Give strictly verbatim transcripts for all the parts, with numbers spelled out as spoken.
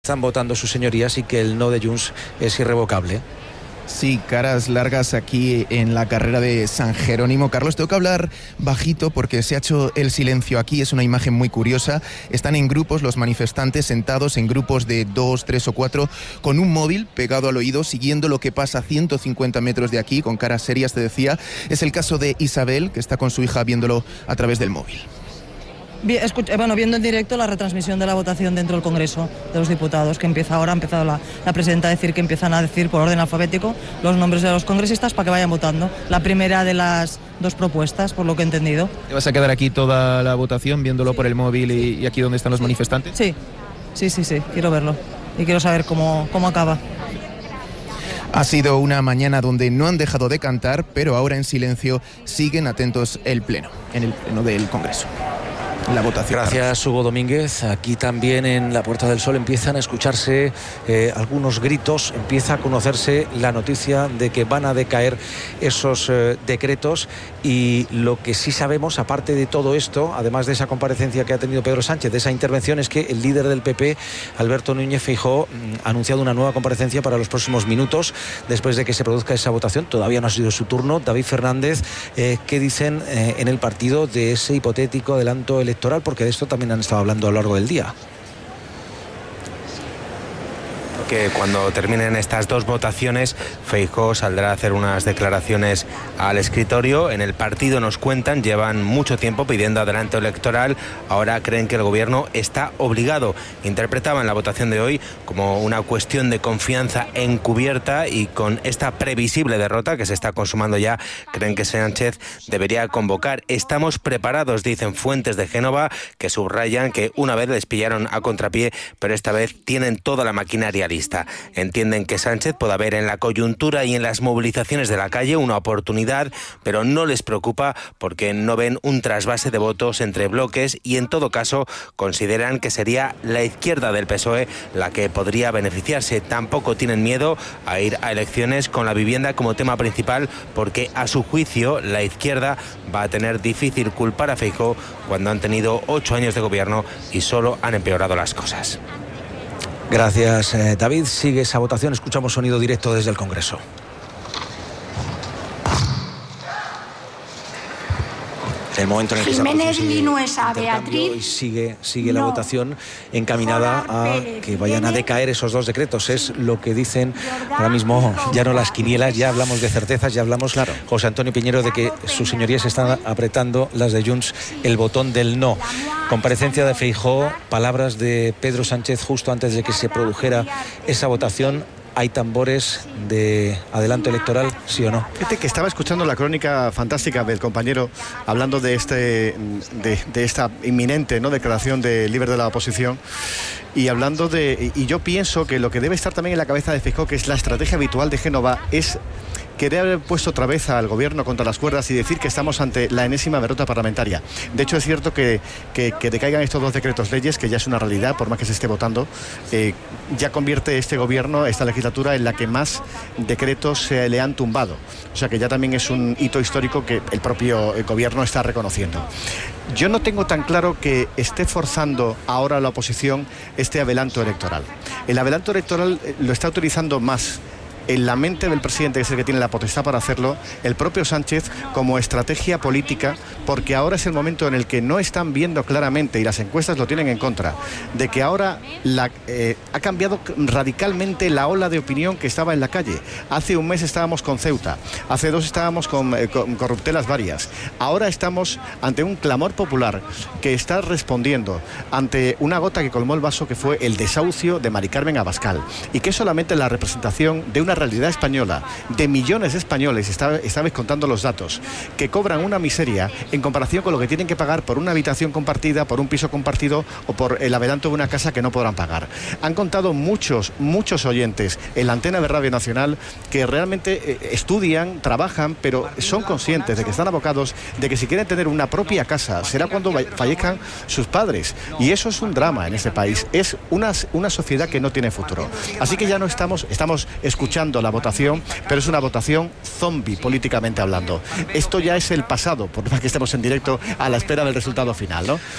Están votando sus señorías y que el no de Junts es irrevocable. Sí, caras largas aquí en la carrera de San Jerónimo. Carlos, tengo que hablar bajito porque se ha hecho el silencio aquí. Es una imagen muy curiosa. Están en grupos los manifestantes, sentados en grupos de dos, tres o cuatro, con un móvil pegado al oído, siguiendo lo que pasa a ciento cincuenta metros de aquí, con caras serias, te decía. Es el caso de Isabel, que está con su hija viéndolo a través del móvil. Escucha, bueno, viendo en directo la retransmisión de la votación dentro del Congreso de los Diputados, que empieza ahora, ha empezado la, la presidenta a decir que empiezan a decir por orden alfabético los nombres de los congresistas para que vayan votando. La primera de las dos propuestas, por lo que he entendido. ¿Te vas a quedar aquí toda la votación viéndolo sí. por el móvil y, y aquí donde están los sí. manifestantes? Sí, sí, sí, sí, quiero verlo y quiero saber cómo, cómo acaba. Ha sido una mañana donde no han dejado de cantar, pero ahora en silencio siguen atentos el pleno, en el pleno del Congreso. La votación. Gracias, Hugo Domínguez. Aquí también en la Puerta del Sol empiezan a escucharse eh, algunos gritos, empieza a conocerse la noticia de que van a decaer esos eh, decretos, y lo que sí sabemos, aparte de todo esto, además de esa comparecencia que ha tenido Pedro Sánchez, de esa intervención, es que el líder del P P, Alberto Núñez Feijóo, ha anunciado una nueva comparecencia para los próximos minutos después de que se produzca esa votación. Todavía no ha sido su turno. David Fernández, eh, ¿qué dicen eh, en el partido de ese hipotético adelanto electoral? Porque de esto también han estado hablando a lo largo del día. Que cuando terminen estas dos votaciones, Feijóo saldrá a hacer unas declaraciones al escritorio. En el partido nos cuentan, llevan mucho tiempo pidiendo adelanto electoral, ahora creen que el gobierno está obligado. Interpretaban la votación de hoy como una cuestión de confianza encubierta, y con esta previsible derrota que se está consumando ya, creen que Sánchez debería convocar. Estamos preparados, dicen fuentes de Génova, que subrayan que una vez les pillaron a contrapié, pero esta vez tienen toda la maquinaria lista. Entienden que Sánchez pueda ver en la coyuntura y en las movilizaciones de la calle una oportunidad, pero no les preocupa porque no ven un trasvase de votos entre bloques, y en todo caso consideran que sería la izquierda del P S O E la que podría beneficiarse. Tampoco tienen miedo a ir a elecciones con la vivienda como tema principal, porque a su juicio la izquierda va a tener difícil culpar a Feijóo cuando han tenido ocho años de gobierno y solo han empeorado las cosas. Gracias, eh, David. Sigue esa votación. Escuchamos sonido directo desde el Congreso. El momento en el que Jiménez se Vinuesa, Beatriz. Y sigue, sigue la no. votación encaminada a que vayan a decaer esos dos decretos. Es lo que dicen ahora mismo, ya no las quinielas, ya hablamos de certezas, ya hablamos, claro, José Antonio Piñero, de que sus señorías están apretando, las de Junts, el botón del no. Comparecencia de Feijóo, palabras de Pedro Sánchez justo antes de que se produjera esa votación. ¿Hay tambores de adelanto electoral, sí o no? Fíjate que estaba escuchando la crónica fantástica del compañero hablando de este de, de esta inminente, ¿no?, declaración del líder de la oposición, y hablando de, y yo pienso que lo que debe estar también en la cabeza de Feijóo, que es la estrategia habitual de Génova, es querer haber puesto otra vez al gobierno contra las cuerdas y decir que estamos ante la enésima derrota parlamentaria. De hecho, es cierto que, que, que decaigan estos dos decretos leyes, que ya es una realidad, por más que se esté votando, eh, ya convierte este gobierno, esta legislatura, en la que más decretos se le han tumbado. O sea que ya también es un hito histórico que el propio el gobierno está reconociendo. Yo no tengo tan claro que esté forzando ahora la oposición este adelanto electoral. El adelanto electoral lo está utilizando más en la mente del presidente, que es el que tiene la potestad para hacerlo, el propio Sánchez, como estrategia política, porque ahora es el momento en el que no están viendo claramente, y las encuestas lo tienen en contra, de que ahora la, eh, ha cambiado radicalmente la ola de opinión que estaba en la calle. Hace un mes estábamos con Ceuta, hace dos estábamos con, eh, con corruptelas varias, ahora estamos ante un clamor popular que está respondiendo ante una gota que colmó el vaso, que fue el desahucio de Mari Carmen Abascal, y que es solamente la representación de una realidad española, de millones de españoles, esta, esta vez contando los datos, que cobran una miseria en comparación con lo que tienen que pagar por una habitación compartida, por un piso compartido o por el adelanto de una casa que no podrán pagar. Han contado muchos, muchos oyentes en la antena de Radio Nacional que realmente eh, estudian, trabajan, pero son conscientes de que están abocados, de que si quieren tener una propia casa será cuando fallezcan sus padres, y eso es un drama en este país. Es una, una sociedad que no tiene futuro. Así que ya no estamos, estamos escuchando la votación, pero es una votación zombie políticamente hablando. Esto ya es el pasado, por más que estemos en directo a la espera del resultado final, ¿no?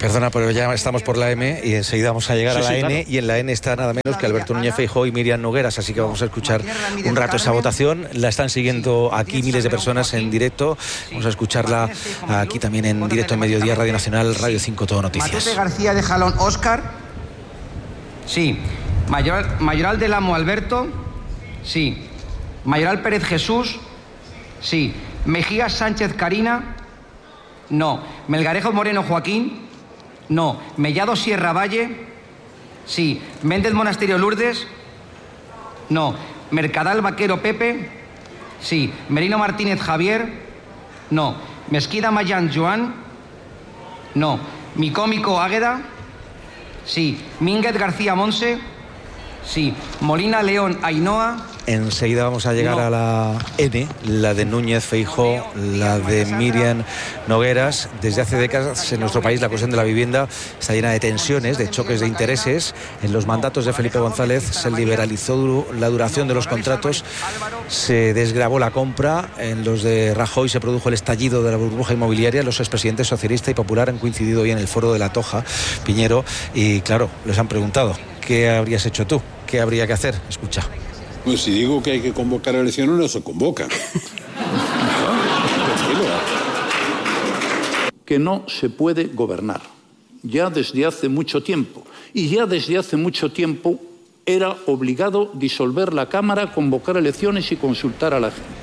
Perdona, pero ya estamos por la M y enseguida vamos a llegar sí, a la sí, N, claro. Y en la N está nada menos que Alberto Núñez Feijóo y Miriam Nogueras, así que vamos a escuchar un rato esa votación. La están siguiendo aquí miles de personas en directo. Vamos a escucharla aquí también en directo en Mediodía, Radio Nacional, Radio cinco Todo Noticias. Matute García de Jalón Óscar. Sí. Mayoral, Mayoral del Amo Alberto. Sí. Mayoral Pérez Jesús. Sí. Mejías Sánchez Karina. No. Melgarejo Moreno Joaquín. No. Mellado Sierra Valle. Sí. Méndez Monasterio Lourdes. No. Mercadal Vaquero Pepe. Sí. Merino Martínez Javier. No. Mesquida Mayán Joan. No. Mi cómico Águeda. Sí. Mínguez García Monse. Sí. Molina León Ainhoa. Enseguida vamos a llegar no. a la N, la de Núñez Feijóo, la de Miriam Nogueras. Desde hace décadas en nuestro país la cuestión de la vivienda está llena de tensiones, de choques de intereses. En los mandatos de Felipe González se liberalizó la duración de los contratos, se desgravó la compra. En los de Rajoy se produjo el estallido de la burbuja inmobiliaria. Los expresidentes socialista y popular han coincidido hoy en el foro de La Toja, Piñero, y claro, les han preguntado: ¿qué habrías hecho tú? ¿Qué habría que hacer? Escucha. Pues si digo que hay que convocar elecciones, no se convocan. Que no se puede gobernar, ya desde hace mucho tiempo. Y ya desde hace mucho tiempo era obligado disolver la Cámara, convocar elecciones y consultar a la gente.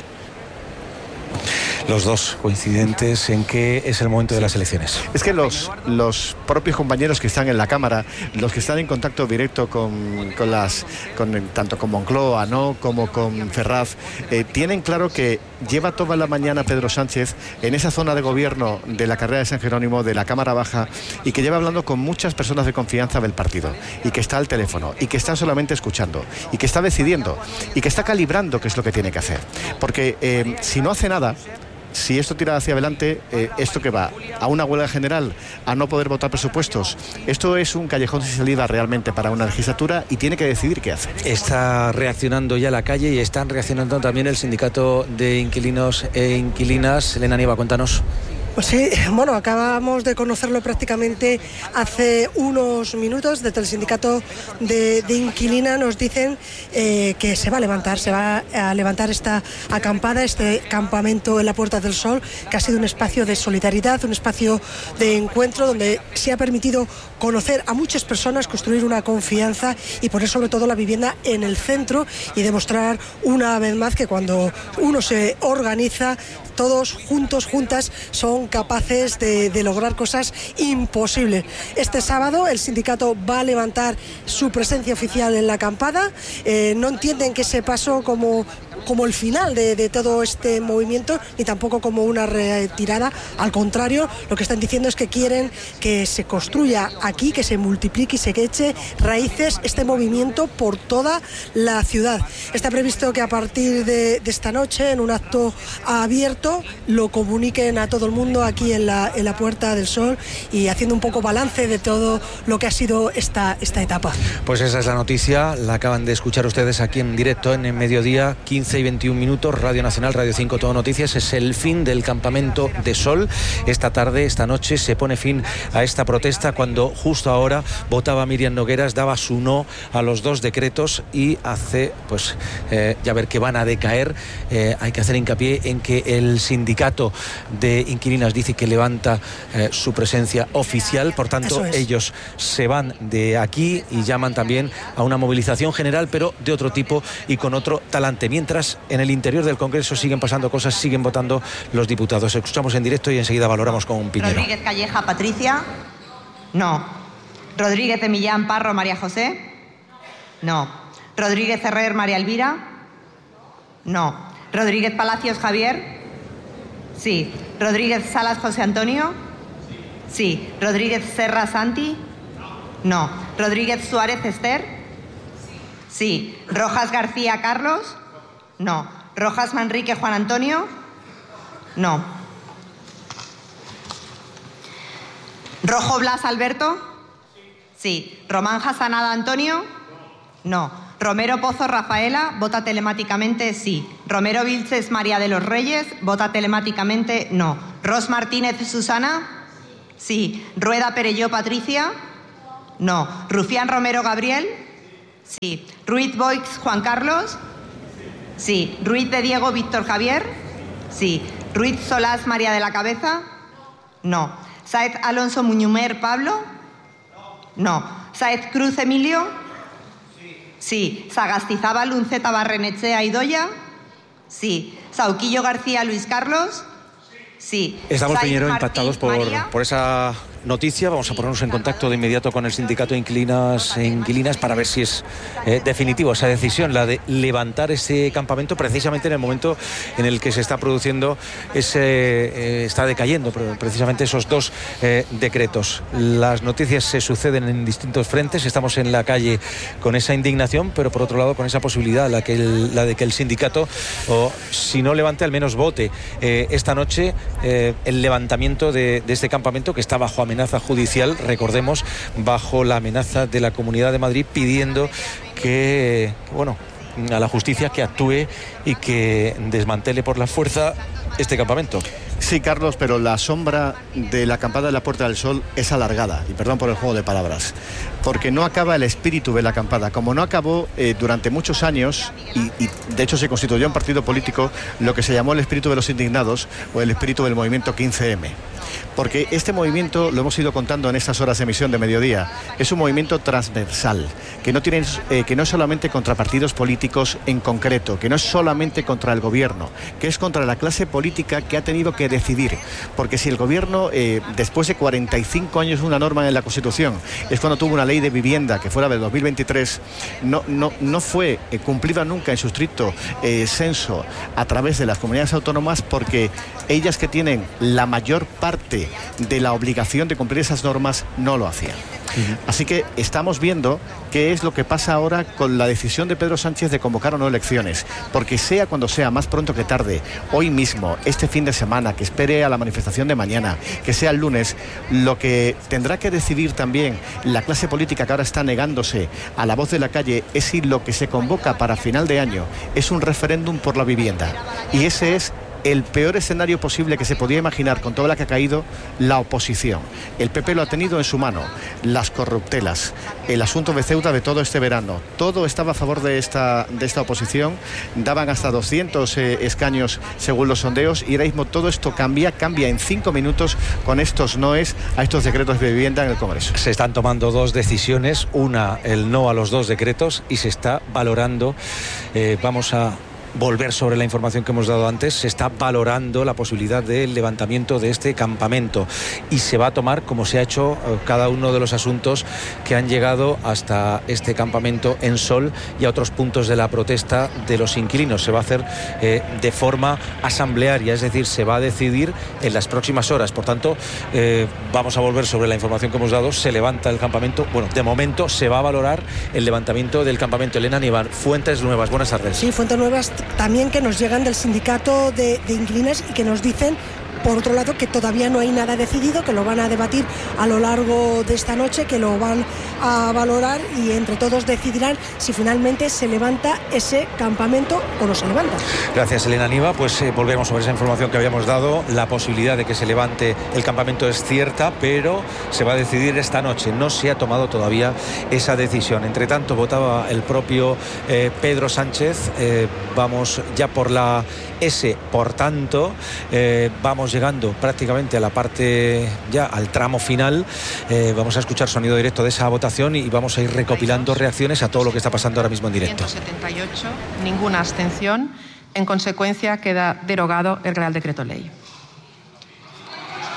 Los dos coincidentes en que es el momento de las elecciones. Es que los, los propios compañeros que están en la Cámara, los que están en contacto directo con, con las, con, tanto con Moncloa, ¿no?, como con Ferraz, eh, tienen claro que lleva toda la mañana Pedro Sánchez en esa zona de gobierno de la carrera de San Jerónimo, de la Cámara Baja, y que lleva hablando con muchas personas de confianza del partido, y que está al teléfono, y que está solamente escuchando, y que está decidiendo, y que está calibrando qué es lo que tiene que hacer. Porque eh, si no hace nada, si esto tira hacia adelante, eh, esto que va a una huelga general, a no poder votar presupuestos, esto es un callejón sin salida realmente para una legislatura, y tiene que decidir qué hace. Está reaccionando ya la calle y están reaccionando también el sindicato de inquilinos e inquilinas. Elena Nieva, cuéntanos. Pues sí, bueno, acabamos de conocerlo prácticamente hace unos minutos. Desde el sindicato de, de inquilina nos dicen eh, que se va a levantar, se va a levantar esta acampada, este campamento en la Puerta del Sol, que ha sido un espacio de solidaridad, un espacio de encuentro donde se ha permitido conocer a muchas personas, construir una confianza y poner sobre todo la vivienda en el centro, y demostrar una vez más que cuando uno se organiza, todos juntos, juntas, son capaces de, de lograr cosas imposibles. Este sábado el sindicato va a levantar su presencia oficial en la acampada. Eh, no entienden que ese paso como, como el final de, de todo este movimiento, ni tampoco como una retirada. Al contrario, lo que están diciendo es que quieren que se construya aquí, que se multiplique y se eche raíces este movimiento por toda la ciudad. Está previsto que a partir de, de esta noche, en un acto abierto, lo comuniquen a todo el mundo aquí en la, en la Puerta del Sol, y haciendo un poco balance de todo lo que ha sido esta, esta etapa. Pues esa es la noticia, la acaban de escuchar ustedes aquí en directo en el Mediodía, quince y veintiún minutos, Radio Nacional, Radio cinco Todo Noticias. Es el fin del campamento de sol. Esta tarde, esta noche, se pone fin a esta protesta cuando justo ahora votaba Miriam Nogueras, daba su no a los dos decretos, y hace, pues, eh, ya ver que van a decaer. Eh, hay que hacer hincapié en que el sindicato de inquilinas dice que levanta eh, su presencia oficial, por tanto ellos se van de aquí y llaman también a una movilización general, pero de otro tipo y con otro talante. Mientras en el interior del Congreso siguen pasando cosas, siguen votando los diputados. Escuchamos en directo y enseguida valoramos con un Piñero. Rodríguez Calleja Patricia. No. Rodríguez de Millán Parro María José. No. Rodríguez Herrer María Elvira. No. Rodríguez Palacios Javier. Sí. Rodríguez Salas José Antonio. Sí. Rodríguez Serra Santi. No. Rodríguez Suárez Esther. Sí. Rojas García Carlos. No. Rojas Manrique Juan Antonio. No. Rojo Blas Alberto. Sí. Román Hasanada Antonio. No. Romero Pozo Rafaela, vota telemáticamente sí. Romero Vilches María de los Reyes, vota telemáticamente no. Ros Martínez Susana, Sí. Rueda Perelló Patricia. No. Rufián Romero Gabriel. Sí. Ruiz Boix Juan Carlos. Sí. Ruiz de Diego Víctor Javier. Sí. Ruiz Solás María de la Cabeza. No. Sáez Alonso Muñumer Pablo. No. Sáez Cruz Emilio. Sí. Sagastizábal Unceta Barrenechea Idoya. Sí. Sauquillo García Luis Carlos. Sí. Estamos, Sáez Piñero, Martín impactados por, por esa noticia. Vamos a ponernos en contacto de inmediato con el sindicato de inquilinas e inquilinas para ver si es eh, definitivo esa decisión, la de levantar ese campamento precisamente en el momento en el que se está produciendo ese, eh, está decayendo precisamente esos dos eh, decretos. Las noticias se suceden en distintos frentes, estamos en la calle con esa indignación, pero por otro lado con esa posibilidad, la, que el, la de que el sindicato, o si no levante, al menos vote eh, esta noche eh, el levantamiento de, de este campamento que está bajo amenaza judicial, recordemos, bajo la amenaza de la Comunidad de Madrid, pidiendo que, bueno, a la justicia que actúe y que desmantele por la fuerza este campamento. Sí, Carlos, pero la sombra de la acampada de la Puerta del Sol es alargada, y perdón por el juego de palabras, porque no acaba el espíritu de la acampada, como no acabó eh, durante muchos años, y, y de hecho se constituyó un partido político lo que se llamó el espíritu de los indignados o el espíritu del movimiento quince eme. Porque este movimiento, lo hemos ido contando en estas horas de emisión de mediodía, es un movimiento transversal, que no tiene, eh, que no es solamente contra partidos políticos en concreto, que no es solamente contra el gobierno, que es contra la clase política que ha tenido que decidir. Porque si el gobierno, eh, después de cuarenta y cinco años, una norma en la Constitución, es cuando tuvo una ley de vivienda que fuera de dos mil veintitrés, no, no, no fue eh, cumplida nunca en su estricto eh, senso a través de las comunidades autónomas, porque ellas, que tienen la mayor parte de la obligación de cumplir esas normas, no lo hacían. Uh-huh. Así que estamos viendo qué es lo que pasa ahora con la decisión de Pedro Sánchez de convocar o no elecciones, porque sea cuando sea, más pronto que tarde, hoy mismo, este fin de semana, que espere a la manifestación de mañana, que sea el lunes, lo que tendrá que decidir también la clase política que ahora está negándose a la voz de la calle es si lo que se convoca para final de año es un referéndum por la vivienda, y ese es el peor escenario posible que se podía imaginar con toda la que ha caído la oposición. El P P lo ha tenido en su mano, las corruptelas, el asunto de Ceuta de todo este verano, todo estaba a favor de esta, de esta oposición, daban hasta doscientos eh, escaños según los sondeos, y ahora mismo todo esto cambia, cambia en cinco minutos con estos noes a estos decretos de vivienda en el Congreso. Se están tomando dos decisiones, una el no a los dos decretos, y se está valorando, eh, vamos a volver sobre la información que hemos dado antes, se está valorando la posibilidad del levantamiento de este campamento, y se va a tomar, como se ha hecho, cada uno de los asuntos que han llegado hasta este campamento en Sol y a otros puntos de la protesta de los inquilinos. Se va a hacer eh, de forma asamblearia, es decir, se va a decidir en las próximas horas. Por tanto, eh, vamos a volver sobre la información que hemos dado. Se levanta el campamento. Bueno, de momento se va a valorar el levantamiento del campamento. Elena Nieva, Fuentes Nuevas, buenas tardes. Sí, Fuentes Nuevas también, que nos llegan del sindicato de, de inquilinas, y que nos dicen, por otro lado, que todavía no hay nada decidido, que lo van a debatir a lo largo de esta noche, que lo van a valorar, y entre todos decidirán si finalmente se levanta ese campamento o no se levanta. Gracias, Elena Nieva. Pues eh, volvemos sobre esa información que habíamos dado. La posibilidad de que se levante el campamento es cierta, pero se va a decidir esta noche. No se ha tomado todavía esa decisión. Entre tanto, votaba el propio eh, Pedro Sánchez. Eh, vamos ya por la S, por tanto, eh, vamos llegando prácticamente a la parte, ya al tramo final. Eh, vamos a escuchar sonido directo de esa votación y vamos a ir recopilando reacciones a todo lo que está pasando ahora mismo en directo. ciento setenta y ocho, ninguna abstención. En consecuencia, queda derogado el Real Decreto Ley.